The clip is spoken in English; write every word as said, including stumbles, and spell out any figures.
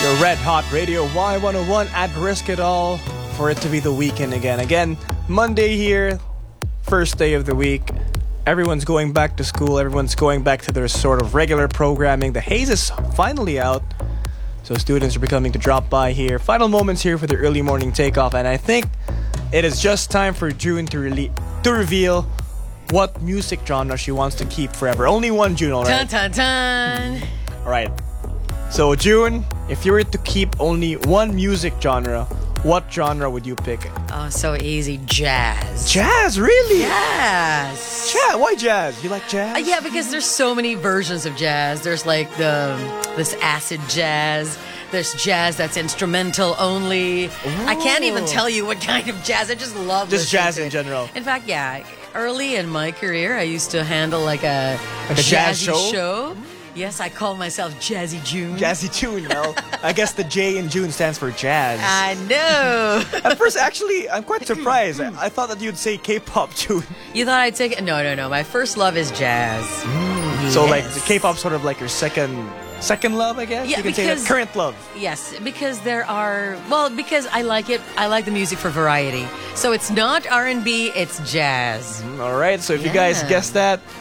Your Red Hot Radio Y one oh one at risk it all for it to be the weekend again. Again, Monday here, first day of the week. Everyone's going back to school. Everyone's going back to their sort of regular programming. The haze is finally out, so students are becoming to drop by here. Final moments here for the early morning takeoff, and I think it is just time for June to, rele- to reveal what music genre she wants to keep forever. Only one June, all right? Dun, dun, dun. All right. So, June, if you were to keep only one music genre, what genre would you pick? Oh, so easy. Jazz. Jazz, really? Jazz. Jazz? Why jazz? You like jazz? Uh, yeah, because there's so many versions of jazz. There's like the this acid jazz. There's jazz that's instrumental only. I can't even tell you what kind of jazz. I just love Just listening jazz to in it. general. In fact, yeah, early in my career, I used to handle like a, Like a jazz jazzy show? Yes, I call myself Jazzy June. Jazzy June, well, I guess the J in June stands for jazz. I know. At first, actually, I'm quite surprised. I, I thought that you'd say K-pop, June. You thought I'd take it? No, no, no. My first love is jazz. So, like, Yes. the K-pop sort of like your second second love, I guess? Yeah, you can say that. because- Current love. Yes, because there are well, because I like it. I like the music for variety. So it's not R and B, it's jazz. All right, so if you guys Yeah. guessed that,